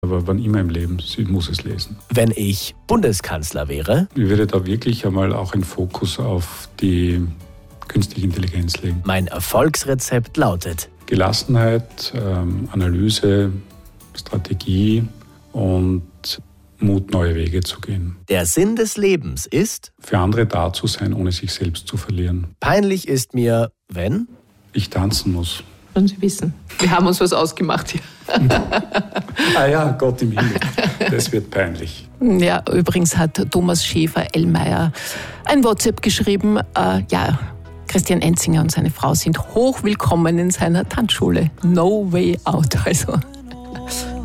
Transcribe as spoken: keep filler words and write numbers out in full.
Aber wann immer im Leben, sie muss es lesen. Wenn ich Bundeskanzler wäre? Ich würde da wirklich einmal auch einen Fokus auf die künstliche Intelligenz legen. Mein Erfolgsrezept lautet: Gelassenheit, ähm, Analyse, Strategie und Mut, neue Wege zu gehen. Der Sinn des Lebens ist, für andere da zu sein, ohne sich selbst zu verlieren. Peinlich ist mir, wenn ich tanzen muss. Und Sie wissen, wir haben uns was ausgemacht hier. Ah ja, Gott im Himmel, das wird peinlich. Ja, übrigens hat Thomas Schäfer-Ellmeier ein WhatsApp geschrieben, äh, ja, Christian Enzinger und seine Frau sind hochwillkommen in seiner Tanzschule. No way out, also.